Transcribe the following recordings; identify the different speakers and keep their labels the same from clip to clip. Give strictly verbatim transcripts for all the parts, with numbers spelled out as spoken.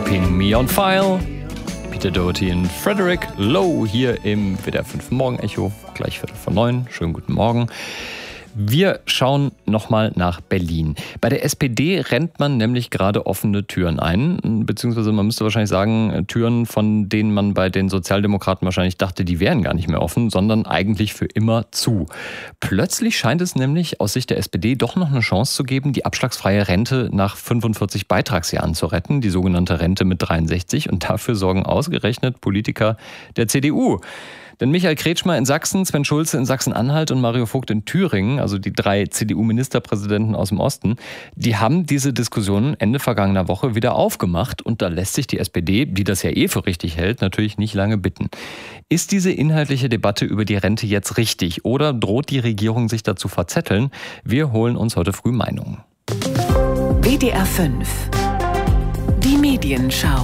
Speaker 1: Keeping Me on File. Peter Doherty und Frederick Lowe hier im W D R fünf Morgen-Echo. Gleich Viertel vor neun. Schönen guten Morgen. Wir schauen nochmal nach Berlin. Bei der S P D rennt man nämlich gerade offene Türen ein, beziehungsweise man müsste wahrscheinlich sagen, Türen, von denen man bei den Sozialdemokraten wahrscheinlich dachte, die wären gar nicht mehr offen, sondern eigentlich für immer zu. Plötzlich scheint es nämlich aus Sicht der S P D doch noch eine Chance zu geben, die abschlagsfreie Rente nach fünfundvierzig Beitragsjahren zu retten, die sogenannte Rente mit dreiundsechzig. Und dafür sorgen ausgerechnet Politiker der C D U. Denn Michael Kretschmer in Sachsen, Sven Schulze in Sachsen-Anhalt und Mario Vogt in Thüringen, also die drei C D U-Ministerpräsidenten aus dem Osten, die haben diese Diskussion Ende vergangener Woche wieder aufgemacht. Und da lässt sich die S P D, die das ja eh für richtig hält, natürlich nicht lange bitten. Ist diese inhaltliche Debatte über die Rente jetzt richtig oder droht die Regierung sich dazu verzetteln? Wir holen uns heute früh Meinungen.
Speaker 2: W D R fünf. Die Medienschau.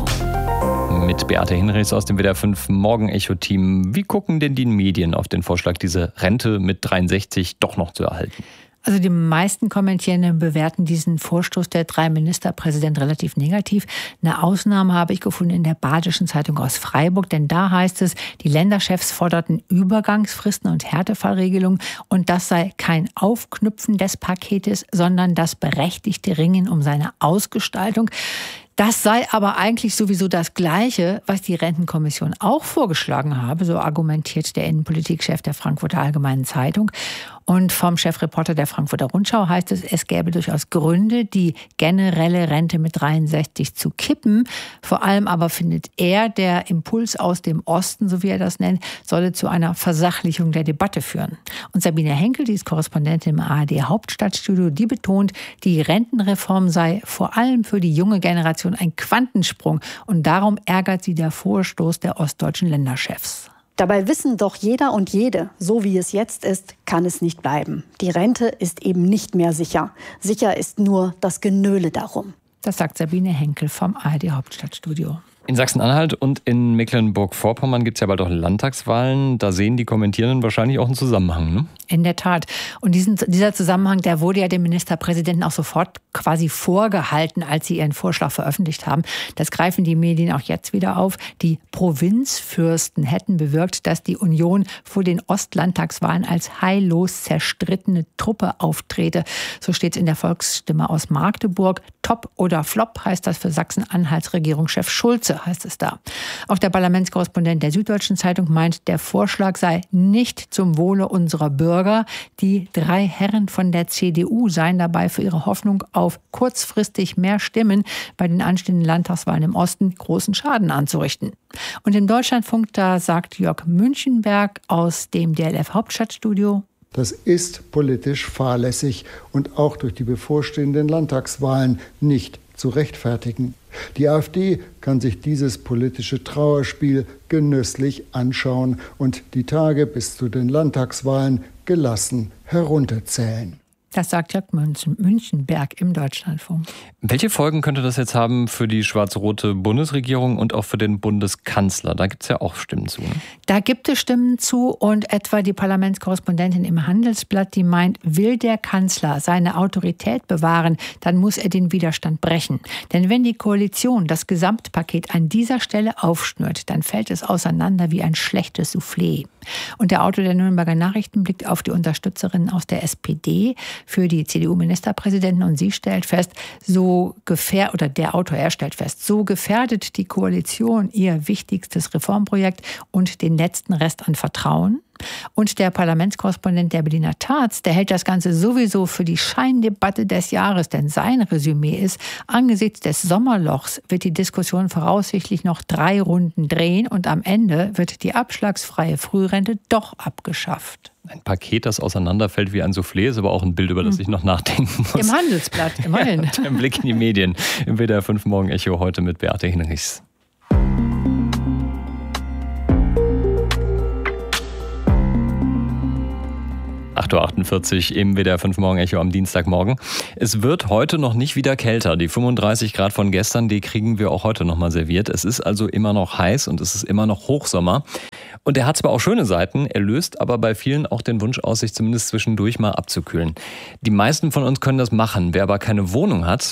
Speaker 1: Mit Beate Hinrichs aus dem W D R fünf Morgen-Echo-Team. Wie gucken denn die Medien auf den Vorschlag, diese Rente mit dreiundsechzig doch noch zu erhalten?
Speaker 3: Also die meisten Kommentierenden bewerten diesen Vorstoß der drei Ministerpräsidenten relativ negativ. Eine Ausnahme habe ich gefunden in der Badischen Zeitung aus Freiburg, denn da heißt es, die Länderchefs forderten Übergangsfristen und Härtefallregelungen und das sei kein Aufknüpfen des Paketes, sondern das berechtigte Ringen um seine Ausgestaltung. Das sei aber eigentlich sowieso das Gleiche, was die Rentenkommission auch vorgeschlagen habe, so argumentiert der Innenpolitikchef der Frankfurter Allgemeinen Zeitung. Und vom Chefreporter der Frankfurter Rundschau heißt es, es gäbe durchaus Gründe, die generelle Rente mit dreiundsechzig zu kippen. Vor allem aber findet er, der Impuls aus dem Osten, so wie er das nennt, solle zu einer Versachlichung der Debatte führen. Und Sabine Henkel, die ist Korrespondentin im A R D Hauptstadtstudio, die betont, die Rentenreform sei vor allem für die junge Generation ein Quantensprung. Und darum ärgert sie der Vorstoß der ostdeutschen Länderchefs.
Speaker 4: Dabei wissen doch jeder und jede, so wie es jetzt ist, kann es nicht bleiben. Die Rente ist eben nicht mehr sicher. Sicher ist nur das Genöle darum.
Speaker 3: Das sagt Sabine Henkel vom A R D Hauptstadtstudio.
Speaker 1: In Sachsen-Anhalt und in Mecklenburg-Vorpommern gibt es ja bald auch Landtagswahlen. Da sehen die Kommentierenden wahrscheinlich auch einen Zusammenhang, ne?
Speaker 3: In der Tat. Und diesen, dieser Zusammenhang, der wurde ja dem Ministerpräsidenten auch sofort quasi vorgehalten, als sie ihren Vorschlag veröffentlicht haben. Das greifen die Medien auch jetzt wieder auf. Die Provinzfürsten hätten bewirkt, dass die Union vor den Ostlandtagswahlen als heillos zerstrittene Truppe auftrete. So steht es in der Volksstimme aus Magdeburg. Top oder Flop heißt das für Sachsen-Anhalts Regierungschef Schulze, heißt es da. Auch der Parlamentskorrespondent der Süddeutschen Zeitung meint, der Vorschlag sei nicht zum Wohle unserer Bürger. Die drei Herren von der C D U seien dabei für ihre Hoffnung auf kurzfristig mehr Stimmen bei den anstehenden Landtagswahlen im Osten großen Schaden anzurichten. Und im Deutschlandfunk, da sagt Jörg Münchenberg aus dem D L F Hauptstadtstudio:
Speaker 5: Das ist politisch fahrlässig und auch durch die bevorstehenden Landtagswahlen nicht zu rechtfertigen. Die AfD kann sich dieses politische Trauerspiel genüsslich anschauen und die Tage bis zu den Landtagswahlen gelassen herunterzählen.
Speaker 3: Das sagt Jörg Münchenberg im Deutschlandfunk.
Speaker 1: Welche Folgen könnte das jetzt haben für die schwarz-rote Bundesregierung und auch für den Bundeskanzler? Da gibt es ja auch Stimmen zu. Ne?
Speaker 3: Da gibt es Stimmen zu und etwa die Parlamentskorrespondentin im Handelsblatt, die meint, will der Kanzler seine Autorität bewahren, dann muss er den Widerstand brechen. Denn wenn die Koalition das Gesamtpaket an dieser Stelle aufschnürt, dann fällt es auseinander wie ein schlechtes Soufflé. Und der Autor der Nürnberger Nachrichten blickt auf die Unterstützerinnen aus der S P D für die C D U-Ministerpräsidenten und sie stellt fest, so gefährdet, oder der Autor, er stellt fest, so gefährdet die Koalition ihr wichtigstes Reformprojekt und den letzten Rest an Vertrauen. Und der Parlamentskorrespondent der Berliner Taz, der hält das Ganze sowieso für die Scheindebatte des Jahres, denn sein Resümee ist, angesichts des Sommerlochs wird die Diskussion voraussichtlich noch drei Runden drehen und am Ende wird die abschlagsfreie Frührente doch abgeschafft.
Speaker 1: Ein Paket, das auseinanderfällt wie ein Soufflé, ist aber auch ein Bild, über das ich noch nachdenken muss.
Speaker 3: Im Handelsblatt, immerhin.
Speaker 1: Ja, ein Blick in die Medien. Im W D R fünf Morgen-Echo heute mit Beate Hinrichs. acht Uhr achtundvierzig im W D R fünf Morgen-Echo am Dienstagmorgen. Es wird heute noch nicht wieder kälter. Die fünfunddreißig Grad von gestern, die kriegen wir auch heute noch mal serviert. Es ist also immer noch heiß und es ist immer noch Hochsommer. Und er hat zwar auch schöne Seiten, er löst aber bei vielen auch den Wunsch aus, sich zumindest zwischendurch mal abzukühlen. Die meisten von uns können das machen. Wer aber keine Wohnung hat,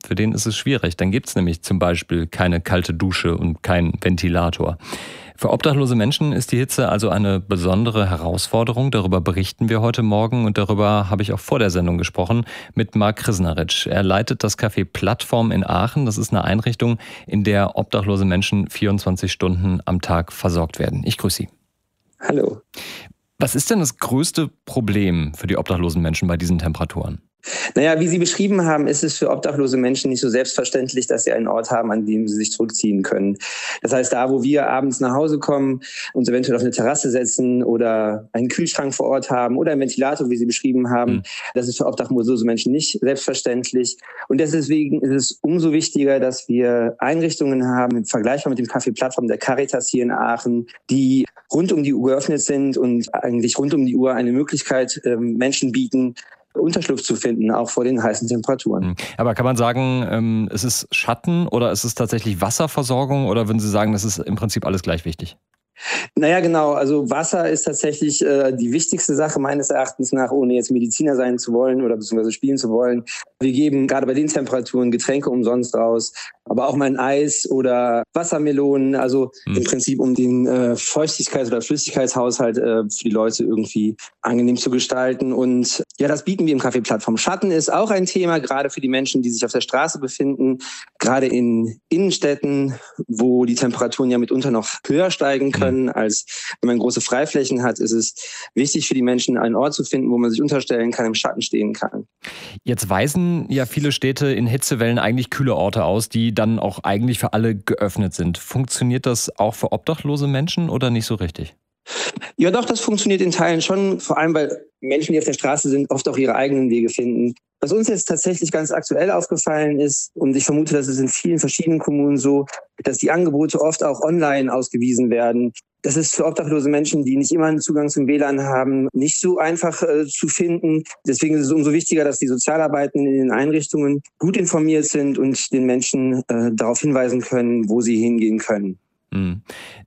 Speaker 1: Für den ist es schwierig. Dann gibt es nämlich zum Beispiel keine kalte Dusche und keinen Ventilator. Für obdachlose Menschen ist die Hitze also eine besondere Herausforderung. Darüber berichten wir heute Morgen und darüber habe ich auch vor der Sendung gesprochen mit Marc Krisnaric. Er leitet das Café Plattform in Aachen. Das ist eine Einrichtung, in der obdachlose Menschen vierundzwanzig Stunden am Tag versorgt werden. Ich grüße Sie.
Speaker 6: Hallo.
Speaker 1: Was ist denn das größte Problem für die obdachlosen Menschen bei diesen Temperaturen?
Speaker 6: Naja, wie Sie beschrieben haben, ist es für obdachlose Menschen nicht so selbstverständlich, dass sie einen Ort haben, an dem sie sich zurückziehen können. Das heißt, da, wo wir abends nach Hause kommen, uns eventuell auf eine Terrasse setzen oder einen Kühlschrank vor Ort haben oder einen Ventilator, wie Sie beschrieben haben, mhm. das ist für obdachlose Menschen nicht selbstverständlich. Und deswegen ist es umso wichtiger, dass wir Einrichtungen haben, vergleichbar mit dem Café Plattform der Caritas hier in Aachen, die rund um die Uhr geöffnet sind und eigentlich rund um die Uhr eine Möglichkeit ähm, Menschen bieten, Unterschlupf zu finden, auch vor den heißen Temperaturen.
Speaker 1: Aber kann man sagen, ähm, ist es Schatten oder ist es tatsächlich Wasserversorgung oder würden Sie sagen, das ist im Prinzip alles gleich wichtig?
Speaker 6: Naja, genau. Also Wasser ist tatsächlich äh, die wichtigste Sache meines Erachtens nach, ohne jetzt Mediziner sein zu wollen oder beziehungsweise spielen zu wollen. Wir geben gerade bei den Temperaturen Getränke umsonst raus, aber auch mal ein Eis oder Wassermelonen. Also mhm. im Prinzip, um den äh, Feuchtigkeits- oder Flüssigkeitshaushalt äh, für die Leute irgendwie angenehm zu gestalten. Und ja, das bieten wir im Café Plattform. Schatten ist auch ein Thema, gerade für die Menschen, die sich auf der Straße befinden, gerade in Innenstädten, wo die Temperaturen ja mitunter noch höher steigen können. Als wenn man große Freiflächen hat, ist es wichtig für die Menschen, einen Ort zu finden, wo man sich unterstellen kann, im Schatten stehen kann.
Speaker 1: Jetzt weisen ja viele Städte in Hitzewellen eigentlich kühle Orte aus, die dann auch eigentlich für alle geöffnet sind. Funktioniert das auch für obdachlose Menschen oder nicht so richtig?
Speaker 6: Ja doch, das funktioniert in Teilen schon, vor allem weil Menschen, die auf der Straße sind, oft auch ihre eigenen Wege finden. Was uns jetzt tatsächlich ganz aktuell aufgefallen ist, und ich vermute, das ist in vielen verschiedenen Kommunen so, dass die Angebote oft auch online ausgewiesen werden. Das ist für obdachlose Menschen, die nicht immer einen Zugang zum W L A N haben, nicht so einfach äh, zu finden. Deswegen ist es umso wichtiger, dass die Sozialarbeitenden in den Einrichtungen gut informiert sind und den Menschen äh, darauf hinweisen können, wo sie hingehen können.
Speaker 1: Mhm.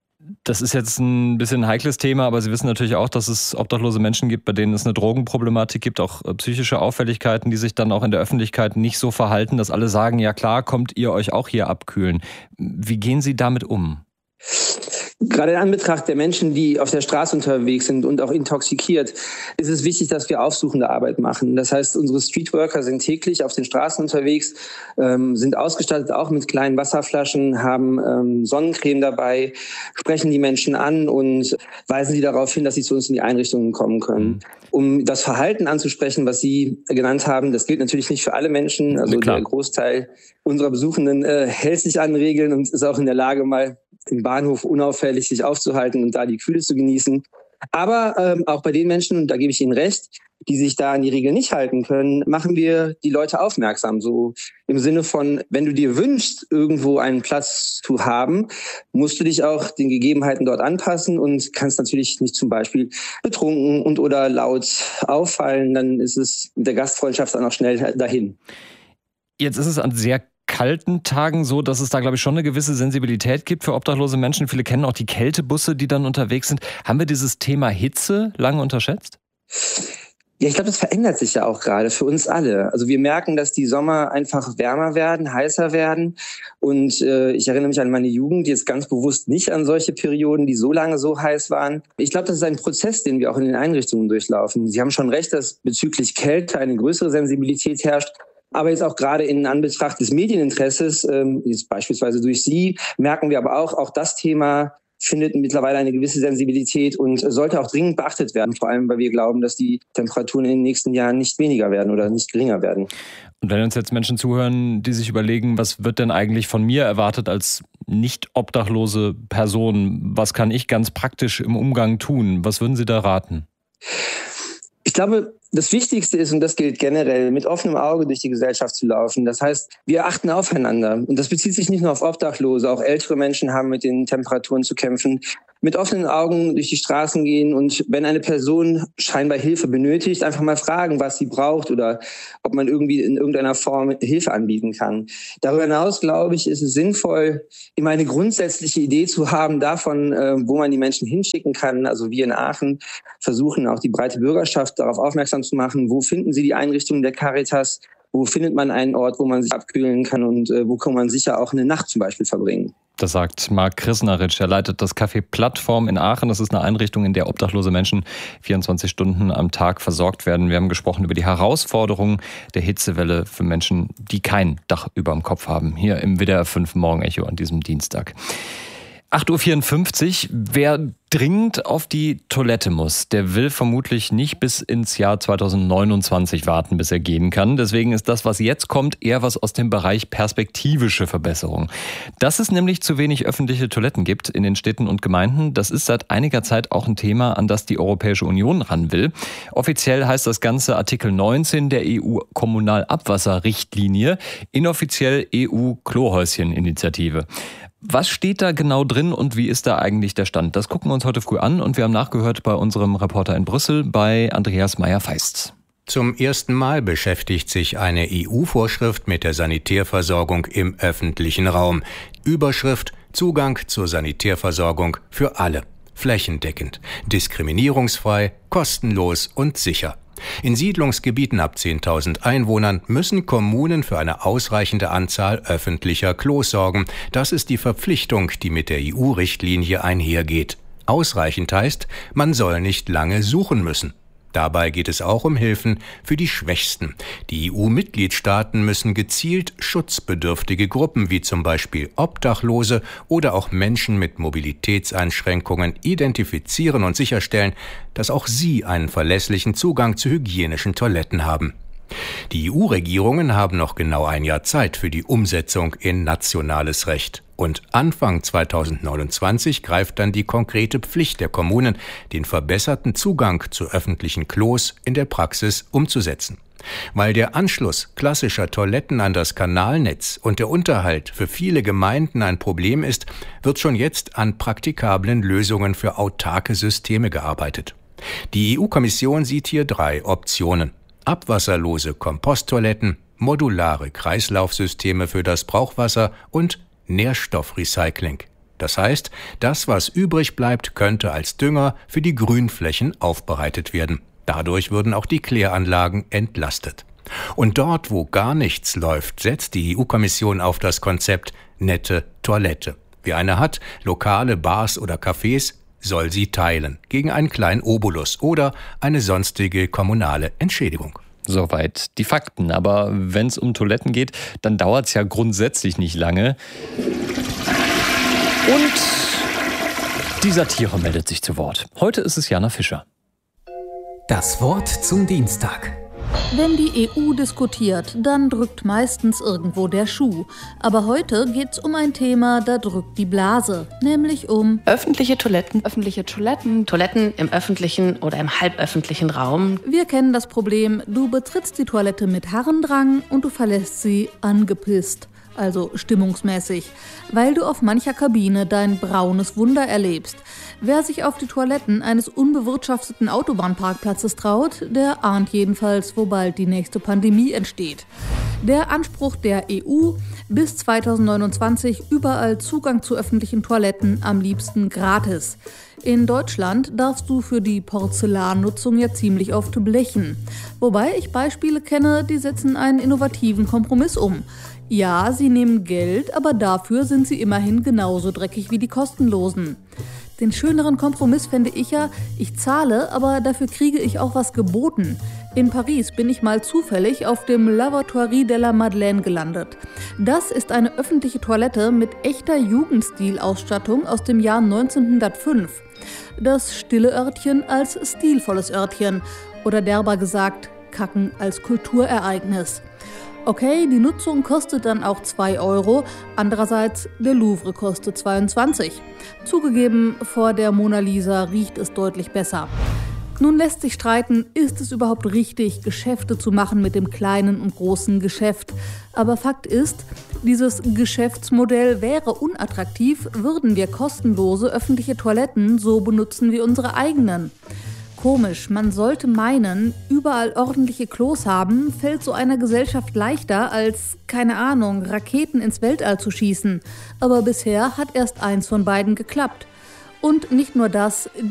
Speaker 1: Das ist jetzt ein bisschen ein heikles Thema, aber Sie wissen natürlich auch, dass es obdachlose Menschen gibt, bei denen es eine Drogenproblematik gibt, auch psychische Auffälligkeiten, die sich dann auch in der Öffentlichkeit nicht so verhalten, dass alle sagen, ja klar, kommt ihr euch auch hier abkühlen. Wie gehen Sie damit um?
Speaker 6: Gerade in Anbetracht der Menschen, die auf der Straße unterwegs sind und auch intoxikiert, ist es wichtig, dass wir aufsuchende Arbeit machen. Das heißt, unsere Streetworker sind täglich auf den Straßen unterwegs, ähm, sind ausgestattet auch mit kleinen Wasserflaschen, haben ähm, Sonnencreme dabei, sprechen die Menschen an und weisen sie darauf hin, dass sie zu uns in die Einrichtungen kommen können. Um das Verhalten anzusprechen, was Sie genannt haben, das gilt natürlich nicht für alle Menschen. Also der Großteil unserer Besuchenden äh, hält sich an Regeln und ist auch in der Lage, mal im Bahnhof unauffällig sich aufzuhalten und da die Kühle zu genießen. Aber ähm, auch bei den Menschen, und da gebe ich Ihnen recht, die sich da an die Regeln nicht halten können, machen wir die Leute aufmerksam. So im Sinne von, wenn du dir wünschst, irgendwo einen Platz zu haben, musst du dich auch den Gegebenheiten dort anpassen und kannst natürlich nicht zum Beispiel betrunken und oder laut auffallen. Dann ist es mit der Gastfreundschaft dann auch schnell dahin.
Speaker 1: Jetzt ist es an sehr kalten Tagen so, dass es da, glaube ich, schon eine gewisse Sensibilität gibt für obdachlose Menschen. Viele kennen auch die Kältebusse, die dann unterwegs sind. Haben wir dieses Thema Hitze lange unterschätzt?
Speaker 6: Ja, ich glaube, das verändert sich ja auch gerade für uns alle. Also wir merken, dass die Sommer einfach wärmer werden, heißer werden. Und äh, ich erinnere mich an meine Jugend, jetzt ganz bewusst nicht an solche Perioden, die so lange so heiß waren. Ich glaube, das ist ein Prozess, den wir auch in den Einrichtungen durchlaufen. Sie haben schon recht, dass bezüglich Kälte eine größere Sensibilität herrscht. Aber jetzt auch gerade in Anbetracht des Medieninteresses, ähm, jetzt beispielsweise durch Sie, merken wir aber auch, auch das Thema findet mittlerweile eine gewisse Sensibilität und sollte auch dringend beachtet werden, vor allem weil wir glauben, dass die Temperaturen in den nächsten Jahren nicht weniger werden oder nicht geringer werden.
Speaker 1: Und wenn uns jetzt Menschen zuhören, die sich überlegen, was wird denn eigentlich von mir erwartet als nicht obdachlose Person, was kann ich ganz praktisch im Umgang tun? Was würden Sie da raten?
Speaker 6: Ich glaube, das Wichtigste ist, und das gilt generell, mit offenem Auge durch die Gesellschaft zu laufen. Das heißt, wir achten aufeinander. Und das bezieht sich nicht nur auf Obdachlose, auch ältere Menschen haben mit den Temperaturen zu kämpfen. Mit offenen Augen durch die Straßen gehen und wenn eine Person scheinbar Hilfe benötigt, einfach mal fragen, was sie braucht oder ob man irgendwie in irgendeiner Form Hilfe anbieten kann. Darüber hinaus, glaube ich, ist es sinnvoll, immer eine grundsätzliche Idee zu haben davon, wo man die Menschen hinschicken kann. Also wir in Aachen versuchen auch die breite Bürgerschaft darauf aufmerksam zu machen, wo finden sie die Einrichtungen der Caritas Wo findet man einen Ort, wo man sich abkühlen kann und äh, wo kann man sicher auch eine Nacht zum Beispiel verbringen?
Speaker 1: Das sagt Marc Krisnaritsch. Er leitet das Café Plattform in Aachen. Das ist eine Einrichtung, in der obdachlose Menschen vierundzwanzig Stunden am Tag versorgt werden. Wir haben gesprochen über die Herausforderungen der Hitzewelle für Menschen, die kein Dach über dem Kopf haben. Hier im W D R fünf Morgenecho an diesem Dienstag. acht Uhr vierundfünfzig. Wer dringend auf die Toilette muss, der will vermutlich nicht bis ins Jahr zweitausendneunundzwanzig warten, bis er gehen kann. Deswegen ist das, was jetzt kommt, eher was aus dem Bereich perspektivische Verbesserung. Dass es nämlich zu wenig öffentliche Toiletten gibt in den Städten und Gemeinden, das ist seit einiger Zeit auch ein Thema, an das die Europäische Union ran will. Offiziell heißt das Ganze Artikel neunzehn der E U-Kommunalabwasserrichtlinie, inoffiziell E U-Klohäuschen-Initiative. Was steht da genau drin und wie ist da eigentlich der Stand? Das gucken wir uns heute früh an und wir haben nachgehört bei unserem Reporter in Brüssel, bei Andreas Meyer-Feist.
Speaker 7: Zum ersten Mal beschäftigt sich eine E U-Vorschrift mit der Sanitärversorgung im öffentlichen Raum. Überschrift: Zugang zur Sanitärversorgung für alle. Flächendeckend, diskriminierungsfrei, kostenlos und sicher. In Siedlungsgebieten ab zehntausend Einwohnern müssen Kommunen für eine ausreichende Anzahl öffentlicher Klos sorgen. Das ist die Verpflichtung, die mit der E U-Richtlinie einhergeht. Ausreichend heißt, man soll nicht lange suchen müssen. Dabei geht es auch um Hilfen für die Schwächsten. Die E U-Mitgliedstaaten müssen gezielt schutzbedürftige Gruppen wie zum Beispiel Obdachlose oder auch Menschen mit Mobilitätseinschränkungen identifizieren und sicherstellen, dass auch sie einen verlässlichen Zugang zu hygienischen Toiletten haben. Die E U-Regierungen haben noch genau ein Jahr Zeit für die Umsetzung in nationales Recht. Und Anfang zweitausendneunundzwanzig greift dann die konkrete Pflicht der Kommunen, den verbesserten Zugang zu öffentlichen Klos in der Praxis umzusetzen. Weil der Anschluss klassischer Toiletten an das Kanalnetz und der Unterhalt für viele Gemeinden ein Problem ist, wird schon jetzt an praktikablen Lösungen für autarke Systeme gearbeitet. Die E U-Kommission sieht hier drei Optionen: abwasserlose Komposttoiletten, modulare Kreislaufsysteme für das Brauchwasser und Nährstoffrecycling. Das heißt, das, was übrig bleibt, könnte als Dünger für die Grünflächen aufbereitet werden. Dadurch würden auch die Kläranlagen entlastet. Und dort, wo gar nichts läuft, setzt die E U-Kommission auf das Konzept nette Toilette. Wer eine hat, lokale Bars oder Cafés, soll sie teilen, gegen einen kleinen Obolus oder eine sonstige kommunale Entschädigung.
Speaker 1: Soweit die Fakten. Aber wenn es um Toiletten geht, dann dauert es ja grundsätzlich nicht lange. Und die Satire meldet sich zu Wort. Heute ist es Jana Fischer.
Speaker 8: Das Wort zum Dienstag.
Speaker 9: Wenn die E U diskutiert, dann drückt meistens irgendwo der Schuh. Aber heute geht's um ein Thema, da drückt die Blase, nämlich um
Speaker 10: öffentliche Toiletten. Öffentliche Toiletten. Toiletten im öffentlichen oder im halböffentlichen Raum.
Speaker 9: Wir kennen das Problem, du betrittst die Toilette mit Harrendrang und du verlässt sie angepisst. Also stimmungsmäßig, weil du auf mancher Kabine dein braunes Wunder erlebst. Wer sich auf die Toiletten eines unbewirtschafteten Autobahnparkplatzes traut, der ahnt jedenfalls, wo bald die nächste Pandemie entsteht. Der Anspruch der E U, bis zweitausendneunundzwanzig überall Zugang zu öffentlichen Toiletten, am liebsten gratis. In Deutschland darfst du für die Porzellannutzung ja ziemlich oft blechen. Wobei ich Beispiele kenne, die setzen einen innovativen Kompromiss um. Ja, sie nehmen Geld, aber dafür sind sie immerhin genauso dreckig wie die kostenlosen. Den schöneren Kompromiss fände ich ja, ich zahle, aber dafür kriege ich auch was geboten. In Paris bin ich mal zufällig auf dem Lavatory de la Madeleine gelandet. Das ist eine öffentliche Toilette mit echter Jugendstilausstattung aus dem Jahr neunzehnhundertfünf. Das stille Örtchen als stilvolles Örtchen oder derber gesagt, Kacken als Kulturereignis. Okay, die Nutzung kostet dann auch zwei Euro, andererseits der Louvre kostet zweiundzwanzig. Zugegeben, vor der Mona Lisa riecht es deutlich besser. Nun lässt sich streiten, ist es überhaupt richtig, Geschäfte zu machen mit dem kleinen und großen Geschäft. Aber Fakt ist, dieses Geschäftsmodell wäre unattraktiv, würden wir kostenlose öffentliche Toiletten so benutzen wie unsere eigenen. Komisch, man sollte meinen, überall ordentliche Klos haben, fällt so einer Gesellschaft leichter als, keine Ahnung, Raketen ins Weltall zu schießen. Aber bisher hat erst eins von beiden geklappt. Und nicht nur das,